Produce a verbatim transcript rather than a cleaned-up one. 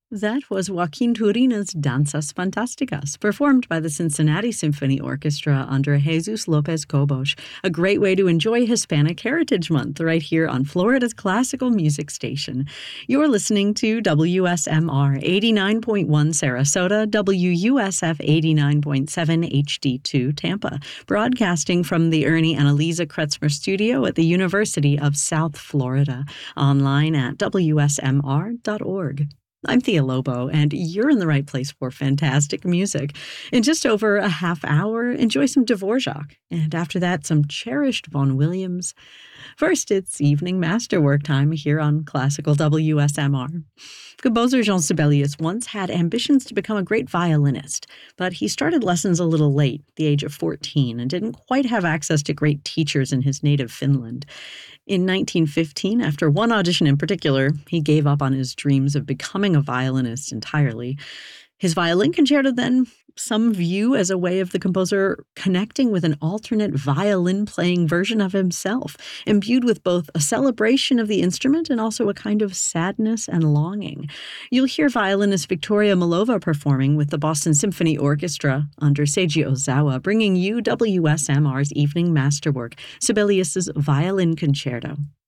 That was Joaquin Turina's Danzas Fantásticas, performed by the Cincinnati Symphony Orchestra under Jesus Lopez Cobos, a great way to enjoy Hispanic Heritage Month right here on Florida's classical music station. You're listening to W S M R eighty-nine point one Sarasota, W U S F eighty-nine point seven H D two Tampa, broadcasting from the Ernie Annalisa Kretzmer Studio at the University of South Florida, online at W S M R dot org. I'm Thea Lobo, and you're in the right place for fantastic music. In just over a half hour, enjoy some Dvorak, and after that, some cherished Vaughan Williams. First, it's evening masterwork time here on Classical W S M R. Composer Jean Sibelius once had ambitions to become a great violinist, but he started lessons a little late, the age of fourteen, and didn't quite have access to great teachers in his native Finland. In nineteen fifteen, after one audition in particular, he gave up on his dreams of becoming a violinist entirely. His violin concerto, then, some view as a way of the composer connecting with an alternate violin-playing version of himself, imbued with both a celebration of the instrument and also a kind of sadness and longing. You'll hear violinist Victoria Malova performing with the Boston Symphony Orchestra under Seiji Ozawa, bringing you W S M R's evening masterwork, Sibelius's Violin Concerto.